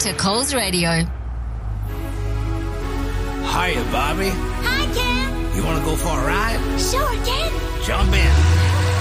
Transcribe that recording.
to Coles Radio. Hiya, Bobby. Hi, Ken. You want to go for a ride? Sure, Ken. Jump in.